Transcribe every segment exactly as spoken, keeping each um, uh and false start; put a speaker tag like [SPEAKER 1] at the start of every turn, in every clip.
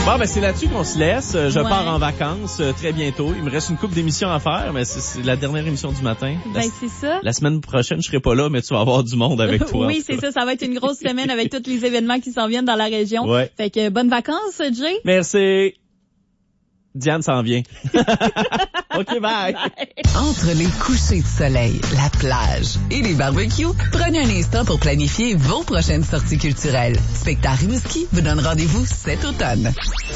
[SPEAKER 1] Bon, ben c'est là-dessus qu'on se laisse. Je
[SPEAKER 2] Ouais.
[SPEAKER 1] pars en vacances euh, très bientôt. Il me reste une couple d'émissions à faire, mais c'est, c'est la dernière émission du matin. La,
[SPEAKER 2] Ben, c'est ça.
[SPEAKER 1] la semaine prochaine, je serai pas là, mais tu vas avoir du monde avec toi.
[SPEAKER 2] Oui, c'est ça. Ça va être une grosse semaine avec tous les événements qui s'en viennent dans la région.
[SPEAKER 1] Ouais.
[SPEAKER 2] Fait que bonnes vacances, Jay.
[SPEAKER 1] Merci. Diane s'en vient. OK, bye.
[SPEAKER 3] Entre les couchers de soleil, la plage et les barbecues, prenez un instant pour planifier vos prochaines sorties culturelles. Spectacle Rimouski vous donne rendez-vous cet automne.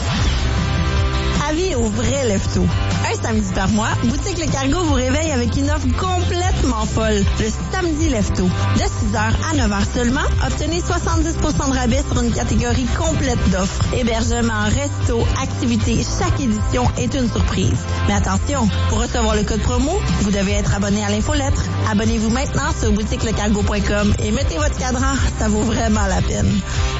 [SPEAKER 4] Avis aux vrais leftos. Un samedi par mois, Boutique Le Cargo vous réveille avec une offre complètement folle. Le samedi lefto. De six heures à neuf heures seulement, obtenez soixante-dix pour cent de rabais sur une catégorie complète d'offres. Hébergement, resto, activités, chaque édition est une surprise. Mais attention, pour recevoir le code promo, vous devez être abonné à l'infolettre. Abonnez-vous maintenant sur boutique le cargo point com et mettez votre cadran, ça vaut vraiment la peine.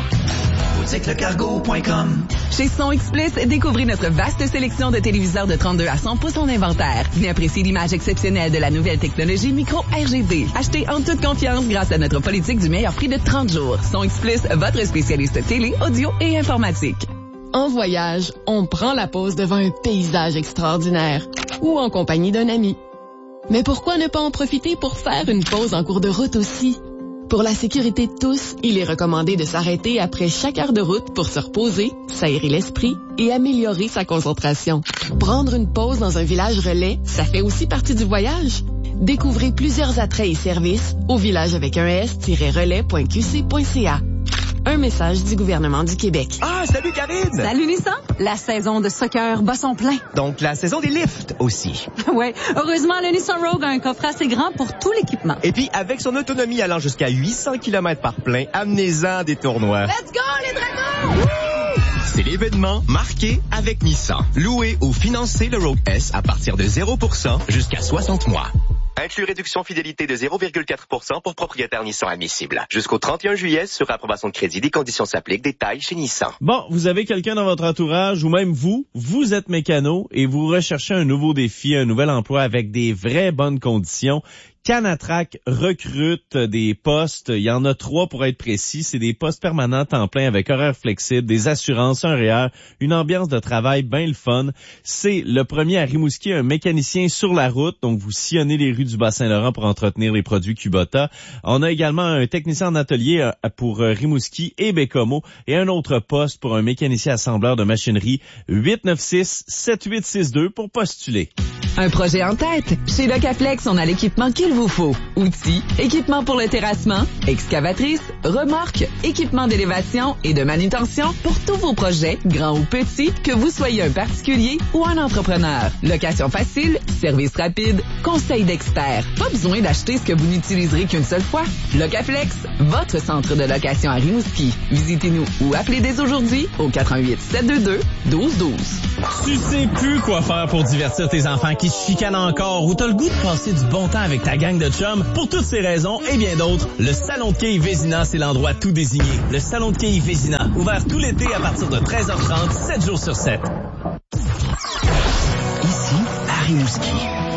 [SPEAKER 5] boutique le cargo point com.
[SPEAKER 3] Chez Son Explice, découvrez notre vaste sélection de téléviseurs de trente-deux à cent pouces en inventaire. Venez apprécier l'image exceptionnelle de la nouvelle technologie micro R G B. Achetez en toute confiance grâce à notre politique du meilleur prix de trente jours. Son Explice, votre spécialiste télé, audio et informatique.
[SPEAKER 6] En voyage, on prend la pause devant un paysage extraordinaire ou en compagnie d'un ami. Mais pourquoi ne pas en profiter pour faire une pause en cours de route aussi? Pour la sécurité de tous, il est recommandé de s'arrêter après chaque heure de route pour se reposer, s'aérer l'esprit et améliorer sa concentration. Prendre une pause dans un village relais, ça fait aussi partie du voyage. Découvrez plusieurs attraits et services au village avec un s-relais point q c point c a. Un message du gouvernement du Québec.
[SPEAKER 5] Ah, salut Karine!
[SPEAKER 7] Salut Nissan! La saison de soccer bat son plein.
[SPEAKER 5] Donc, la saison des lifts aussi.
[SPEAKER 7] Ouais, heureusement, le Nissan Rogue a un coffre assez grand pour tout l'équipement.
[SPEAKER 5] Et puis, avec son autonomie allant jusqu'à huit cents kilomètres par plein, amenez-en des tournois.
[SPEAKER 7] Let's go, les dragons!
[SPEAKER 5] C'est l'événement marqué avec Nissan. Louez ou financez le Rogue S à partir de zéro pour cent jusqu'à soixante mois. Inclus réduction fidélité de zéro virgule quatre pour cent pour propriétaire Nissan admissible. Jusqu'au trente et un juillet, sur approbation de crédit, des conditions s'appliquent. Détails chez Nissan.
[SPEAKER 1] Bon, vous avez quelqu'un dans votre entourage ou même vous, vous êtes mécano et vous recherchez un nouveau défi, un nouvel emploi avec des vraies bonnes conditions. Canatrac recrute des postes. Il y en a trois pour être précis. C'est des postes permanents temps plein avec horaire flexible, des assurances, un R E E R, une ambiance de travail bien le fun. C'est le premier à Rimouski, un mécanicien sur la route. Donc, vous sillonnez les rues du Bas-Saint-Laurent pour entretenir les produits Kubota. On a également un technicien en atelier pour Rimouski et Bécomo et un autre poste pour un mécanicien assembleur de machinerie. huit neuf six sept huit six deux pour postuler.
[SPEAKER 3] Un projet en tête? Chez Locaflex, on a l'équipement qu'il vous faut. Outils, équipement pour le terrassement, excavatrice, remorque, équipement d'élévation et de manutention pour tous vos projets, grands ou petits, que vous soyez un particulier ou un entrepreneur. Location facile, service rapide, conseil d'experts. Pas besoin d'acheter ce que vous n'utiliserez qu'une seule fois. Locaflex, votre centre de location à Rimouski. Visitez-nous ou appelez dès aujourd'hui au quatre un huit sept deux deux un deux un deux.
[SPEAKER 8] Tu sais plus quoi faire pour divertir tes enfants qui se chicanent encore ou t'as le goût de passer du bon temps avec ta gang de chums. Pour toutes ces raisons et bien d'autres, le Salon de quilles Vézina, c'est l'endroit tout désigné. Le Salon de quilles Vézina, ouvert tout l'été à partir de treize heures trente, sept jours sur sept.
[SPEAKER 5] Ici, à Rimouski.